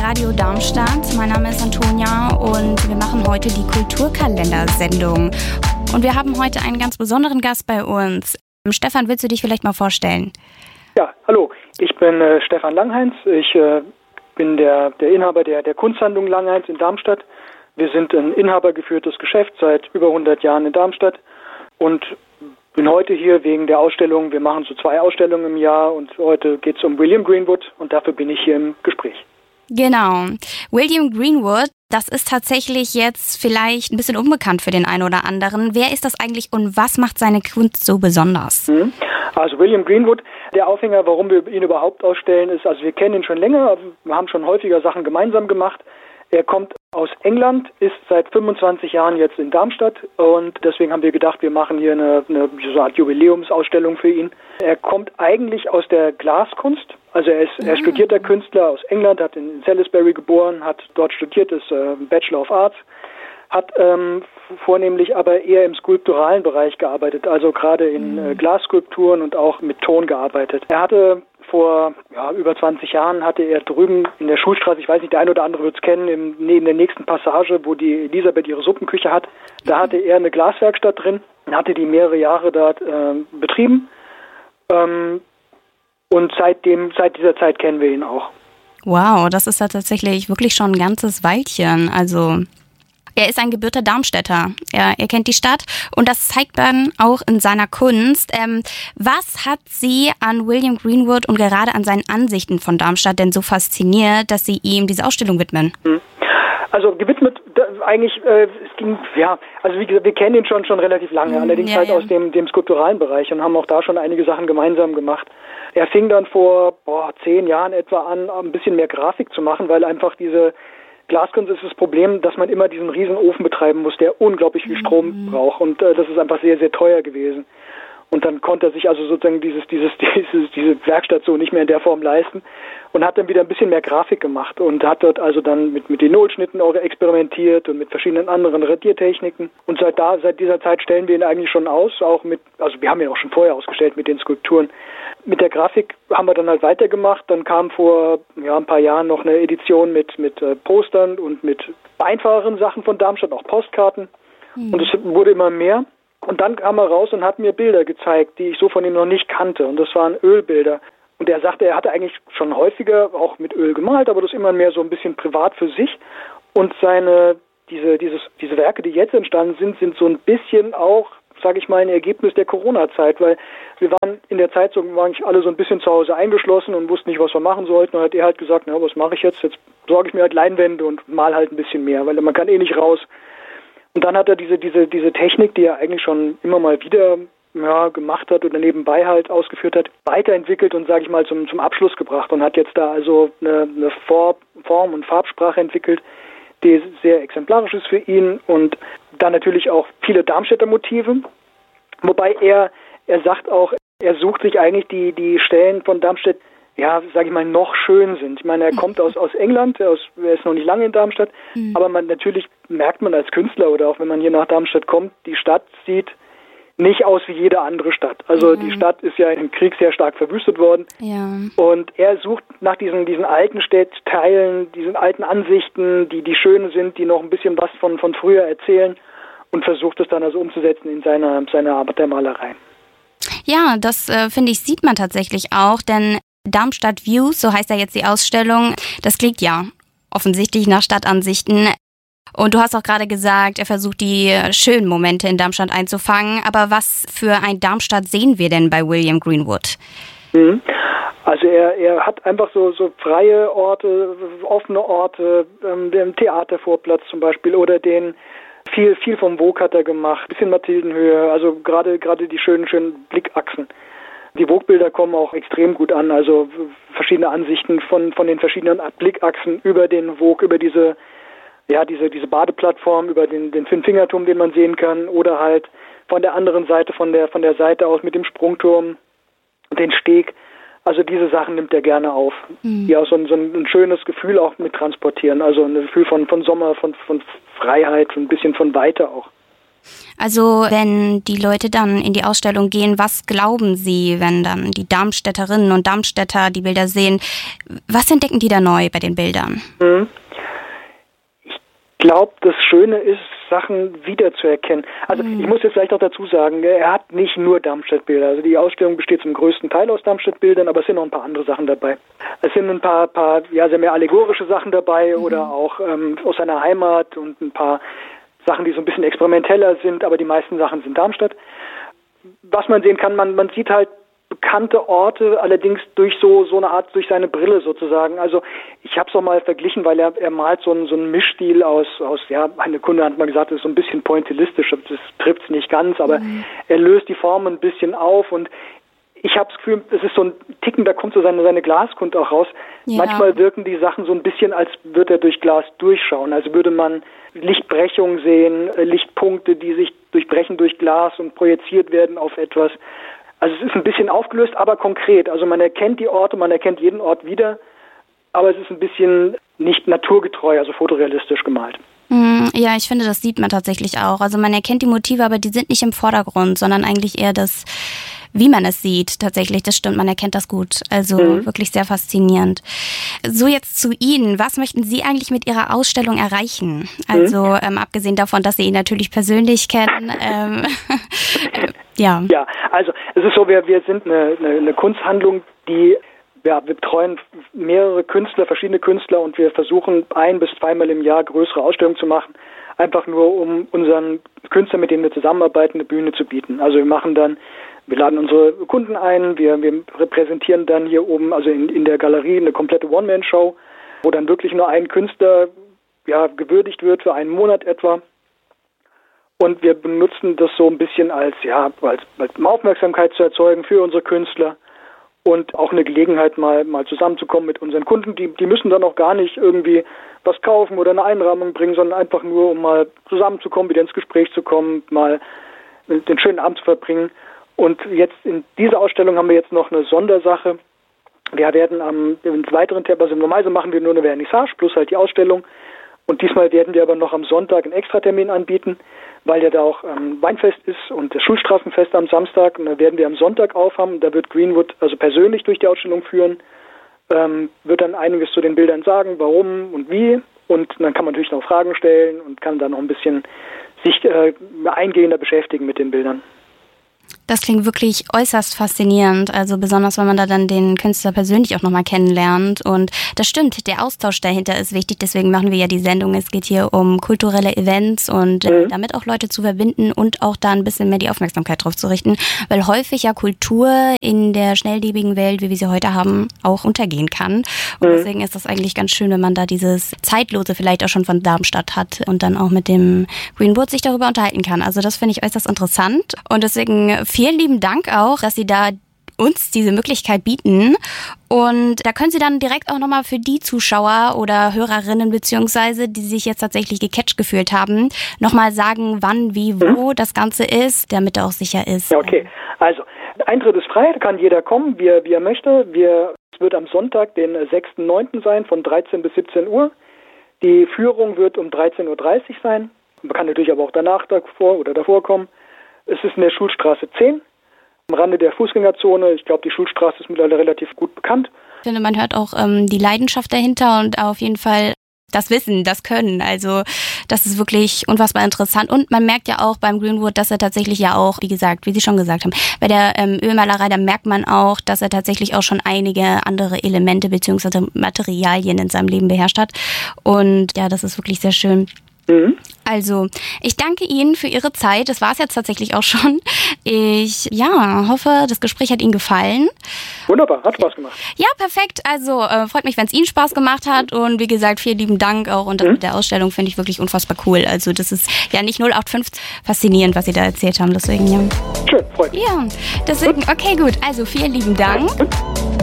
Radio Darmstadt. Mein Name ist Antonia und wir machen heute die Kulturkalender-Sendung. Und wir haben heute einen ganz besonderen Gast bei uns. Stefan, willst du dich vielleicht mal vorstellen? Ja, hallo. Ich bin Stefan Langheinz. Ich bin der Inhaber der Kunsthandlung Langheinz in Darmstadt. Wir sind ein inhabergeführtes Geschäft seit über 100 Jahren in Darmstadt und bin heute hier wegen der Ausstellung. Wir machen so 2 Ausstellungen im Jahr und heute geht es um William Greenwood und dafür bin ich hier im Gespräch. Genau. William Greenwood, das ist tatsächlich jetzt vielleicht ein bisschen unbekannt für den einen oder anderen. Wer ist das eigentlich und was macht seine Kunst so besonders? Also William Greenwood, der Aufhänger, warum wir ihn überhaupt ausstellen, ist, also wir kennen ihn schon länger, wir haben schon häufiger Sachen gemeinsam gemacht. Er kommt aus England, ist seit 25 Jahren jetzt in Darmstadt und deswegen haben wir gedacht, wir machen hier eine so Art Jubiläumsausstellung für ihn. Er kommt eigentlich aus der Glaskunst, also er ist studierter Künstler aus England, hat in Salisbury geboren, hat dort studiert, ist Bachelor of Arts, hat vornehmlich aber eher im skulpturalen Bereich gearbeitet, also gerade in Glasskulpturen und auch mit Ton gearbeitet. Er hatte vor über 20 Jahren hatte er drüben in der Schulstraße, ich weiß nicht, der eine oder andere wird es kennen, neben der nächsten Passage, wo die Elisabeth ihre Suppenküche hat, da hatte er eine Glaswerkstatt drin, hatte die mehrere Jahre dort betrieben und seit dieser Zeit kennen wir ihn auch. Wow, das ist ja tatsächlich wirklich schon ein ganzes Weilchen, also... Er ist ein gebürtiger Darmstädter. Er kennt die Stadt und das zeigt dann auch in seiner Kunst. Was hat Sie an William Greenwood und gerade an seinen Ansichten von Darmstadt denn so fasziniert, dass Sie ihm diese Ausstellung widmen? Also gewidmet eigentlich, es ging, also wie gesagt, wir kennen ihn schon relativ lange, allerdings aus dem skulpturalen Bereich und haben auch da schon einige Sachen gemeinsam gemacht. Er fing dann vor 10 Jahren etwa an, ein bisschen mehr Grafik zu machen, weil einfach diese Glaskunst ist das Problem, dass man immer diesen riesen Ofen betreiben muss, der unglaublich viel Strom braucht und das ist einfach sehr, sehr teuer gewesen. Und dann konnte er sich also sozusagen diese Werkstatt so nicht mehr in der Form leisten und hat dann wieder ein bisschen mehr Grafik gemacht und hat dort also dann mit den Nullschnitten auch experimentiert und mit verschiedenen anderen Radiertechniken. Und seit dieser Zeit stellen wir ihn eigentlich schon aus, also wir haben ihn auch schon vorher ausgestellt mit den Skulpturen. Mit der Grafik haben wir dann halt weitergemacht. Dann kam vor ein paar Jahren noch eine Edition mit Postern und mit einfacheren Sachen von Darmstadt, auch Postkarten. Und es wurde immer mehr. Und dann kam er raus und hat mir Bilder gezeigt, die ich so von ihm noch nicht kannte. Und das waren Ölbilder. Und er sagte, er hatte eigentlich schon häufiger auch mit Öl gemalt, aber das immer mehr so ein bisschen privat für sich. Und diese Werke, die jetzt entstanden sind so ein bisschen auch, sage ich mal, ein Ergebnis der Corona-Zeit, weil wir waren in der Zeit eigentlich alle so ein bisschen zu Hause eingeschlossen und wussten nicht, was wir machen sollten. Und hat er halt gesagt, was mache ich jetzt? Jetzt besorge ich mir halt Leinwände und mal halt ein bisschen mehr, weil man kann eh nicht raus. Und dann hat er diese Technik, die er eigentlich schon immer mal wieder gemacht hat oder nebenbei halt ausgeführt hat, weiterentwickelt und, sage ich mal, zum Abschluss gebracht und hat jetzt da also eine Form und Farbsprache entwickelt, die sehr exemplarisch ist für ihn und dann natürlich auch viele Darmstädter Motive, wobei er sagt auch, er sucht sich eigentlich die Stellen von Darmstadt, sage ich mal, noch schön sind. Ich meine, er kommt aus England, er ist noch nicht lange in Darmstadt, aber natürlich merkt man als Künstler oder auch wenn man hier nach Darmstadt kommt, die Stadt sieht nicht aus wie jede andere Stadt. Also die Stadt ist ja im Krieg sehr stark verwüstet worden. Ja. Und er sucht nach diesen alten Stadtteilen, diesen alten Ansichten, die schön sind, die noch ein bisschen was von früher erzählen und versucht es dann also umzusetzen in seine Arbeit der Malerei. Ja, das finde ich, sieht man tatsächlich auch, denn Darmstadt Views, so heißt ja jetzt die Ausstellung, das klingt ja offensichtlich nach Stadtansichten. Und du hast auch gerade gesagt, er versucht die schönen Momente in Darmstadt einzufangen. Aber was für ein Darmstadt sehen wir denn bei William Greenwood? Also er hat einfach so freie Orte, offene Orte, den Theatervorplatz zum Beispiel oder den viel vom Vogue hat er gemacht, bisschen Mathildenhöhe, also gerade die schönen Blickachsen. Die Vogue-Bilder kommen auch extrem gut an, also verschiedene Ansichten von den verschiedenen Blickachsen über den Vogue, über diese Badeplattform, über den Fünffingerturm, den man sehen kann, oder halt von der anderen Seite, von der Seite aus mit dem Sprungturm, den Steg. Also diese Sachen nimmt er gerne auf, die auch so ein schönes Gefühl auch mit transportieren, also ein Gefühl von Sommer, von Freiheit, ein bisschen von Weite auch. Also wenn die Leute dann in die Ausstellung gehen, was glauben Sie, wenn dann die Darmstädterinnen und Darmstädter die Bilder sehen? Was entdecken die da neu bei den Bildern? Ich glaube, das Schöne ist, Sachen wiederzuerkennen. Also ich muss jetzt vielleicht auch dazu sagen, er hat nicht nur Darmstadt-Bilder. Also die Ausstellung besteht zum größten Teil aus Darmstadt-Bildern, aber es sind noch ein paar andere Sachen dabei. Es sind ein paar sehr mehr allegorische Sachen dabei oder auch aus seiner Heimat und ein paar Sachen, die so ein bisschen experimenteller sind, aber die meisten Sachen sind Darmstadt. Was man sehen kann, man sieht halt bekannte Orte, allerdings durch so eine Art, durch seine Brille sozusagen. Also ich habe es auch mal verglichen, weil er malt so einen Mischstil aus, eine Kunde hat mal gesagt, das ist so ein bisschen pointillistisch, das trifft es nicht ganz, aber er löst die Formen ein bisschen auf und ich habe das Gefühl, es ist so ein Ticken, da kommt so seine Glaskunst auch raus. Ja. Manchmal wirken die Sachen so ein bisschen, als würde er durch Glas durchschauen. Also würde man Lichtbrechung sehen, Lichtpunkte, die sich durchbrechen durch Glas und projiziert werden auf etwas. Also es ist ein bisschen aufgelöst, aber konkret. Also man erkennt die Orte, man erkennt jeden Ort wieder, aber es ist ein bisschen nicht naturgetreu, also fotorealistisch gemalt. Ja, ich finde, das sieht man tatsächlich auch. Also man erkennt die Motive, aber die sind nicht im Vordergrund, sondern eigentlich eher das, wie man es sieht. Tatsächlich, das stimmt, man erkennt das gut. Also wirklich sehr faszinierend. So, jetzt zu Ihnen. Was möchten Sie eigentlich mit Ihrer Ausstellung erreichen? Also abgesehen davon, dass Sie ihn natürlich persönlich kennen. Ja, also es ist so, wir sind eine Kunsthandlung, die wir betreuen mehrere Künstler, verschiedene Künstler und wir versuchen 1- bis 2-mal im Jahr größere Ausstellungen zu machen, einfach nur um unseren Künstlern, mit denen wir zusammenarbeiten, eine Bühne zu bieten. Also wir laden unsere Kunden ein, wir repräsentieren dann hier oben, also in der Galerie, eine komplette One-Man-Show, wo dann wirklich nur ein Künstler gewürdigt wird für einen Monat etwa. Und wir benutzen das so ein bisschen als Aufmerksamkeit zu erzeugen für unsere Künstler. Und auch eine Gelegenheit, mal zusammenzukommen mit unseren Kunden. Die müssen dann auch gar nicht irgendwie was kaufen oder eine Einrahmung bringen, sondern einfach nur, um mal zusammenzukommen, wieder ins Gespräch zu kommen, mal den schönen Abend zu verbringen. Und jetzt in dieser Ausstellung haben wir jetzt noch eine Sondersache. Wir werden im weiteren Termin, also normalerweise machen wir nur eine Vernissage plus halt die Ausstellung. Und diesmal werden wir aber noch am Sonntag einen Extratermin anbieten, weil ja da auch Weinfest ist und das Schulstraßenfest am Samstag. Und da werden wir am Sonntag aufhaben. Da wird Greenwood also persönlich durch die Ausstellung führen, wird dann einiges zu den Bildern sagen, warum und wie. Und dann kann man natürlich noch Fragen stellen und kann dann noch ein bisschen sich eingehender beschäftigen mit den Bildern. Das klingt wirklich äußerst faszinierend, also besonders, wenn man da dann den Künstler persönlich auch nochmal kennenlernt. Und das stimmt, der Austausch dahinter ist wichtig, deswegen machen wir ja die Sendung. Es geht hier um kulturelle Events und damit auch Leute zu verbinden und auch da ein bisschen mehr die Aufmerksamkeit drauf zu richten, weil häufig ja Kultur in der schnelllebigen Welt, wie wir sie heute haben, auch untergehen kann. Und deswegen ist das eigentlich ganz schön, wenn man da dieses Zeitlose vielleicht auch schon von Darmstadt hat und dann auch mit dem Greenwood sich darüber unterhalten kann. Also das finde ich äußerst interessant und deswegen vielen lieben Dank auch, dass Sie da uns diese Möglichkeit bieten. Und da können Sie dann direkt auch nochmal für die Zuschauer oder Hörerinnen beziehungsweise, die sich jetzt tatsächlich gecatcht gefühlt haben, nochmal sagen, wann, wie, wo das Ganze ist, damit er auch sicher ist. Ja, okay. Also, Eintritt ist frei, da kann jeder kommen, wie er möchte. Es wird am Sonntag, den 6.9. sein, von 13 bis 17 Uhr. Die Führung wird um 13.30 Uhr sein. Man kann natürlich aber auch davor kommen. Es ist in der Schulstraße 10, am Rande der Fußgängerzone. Ich glaube, die Schulstraße ist mittlerweile relativ gut bekannt. Ich finde, man hört auch die Leidenschaft dahinter und auf jeden Fall das Wissen, das Können. Also das ist wirklich unfassbar interessant. Und man merkt ja auch beim Greenwood, dass er tatsächlich ja auch, wie gesagt, wie Sie schon gesagt haben, bei der Ölmalerei, da merkt man auch, dass er tatsächlich auch schon einige andere Elemente bzw. Materialien in seinem Leben beherrscht hat. Und ja, das ist wirklich sehr schön. Also, ich danke Ihnen für Ihre Zeit. Das war es jetzt tatsächlich auch schon. Ich hoffe, das Gespräch hat Ihnen gefallen. Wunderbar, hat Spaß gemacht. Ja, perfekt. Also, freut mich, wenn es Ihnen Spaß gemacht hat. Und wie gesagt, vielen lieben Dank auch. Und das mit der Ausstellung finde ich wirklich unfassbar cool. Also, das ist ja nicht 0815 faszinierend, was Sie da erzählt haben. Deswegen, ja. Schön, freut mich. Ja, deswegen, okay, gut. Also, vielen lieben Dank.